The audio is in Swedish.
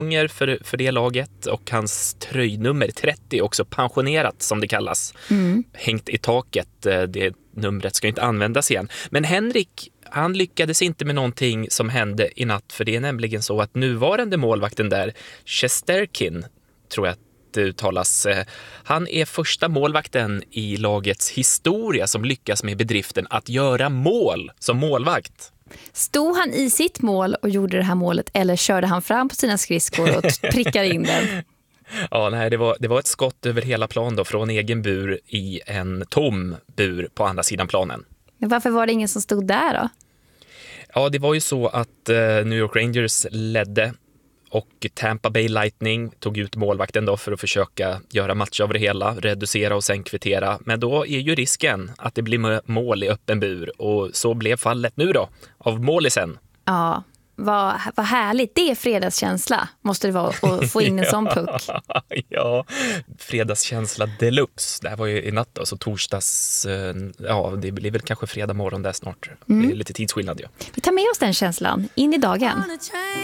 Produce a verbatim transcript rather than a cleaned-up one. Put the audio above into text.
säsonger för, för det laget och hans tröjnummer trettio är också pensionerat som det kallas. Mm. Hängt i taket, det numret ska inte användas igen. Men Henrik, han lyckades inte med någonting som hände i natt, för det är nämligen så att nuvarande målvakten där, Shesterkin, tror jag det uttalas, han är första målvakten i lagets historia som lyckas med bedriften att göra mål som målvakt. Stod han i sitt mål och gjorde det här målet, eller körde han fram på sina skridskor och prickade in den? Ja, nej, det var, det var ett skott över hela plan då, från egen bur i en tom bur på andra sidan planen. Men varför var det ingen som stod där då? Ja, det var ju så att eh, New York Rangers ledde och Tampa Bay Lightning tog ut målvakten då för att försöka göra match av det hela, reducera och sen kvittera. Men då är ju risken att det blir mål i öppen bur, och så blev fallet nu då, av målisen. Ja, vad, vad härligt. Det är fredagskänsla, måste det vara, att få in en sån puck. Ja, fredagskänsla deluxe. Det här var ju i natt då, så torsdags, ja, det blir väl kanske fredag morgon där snart. Mm. Det är lite tidsskillnad ju. Ja. Vi tar med oss den känslan in i dagen.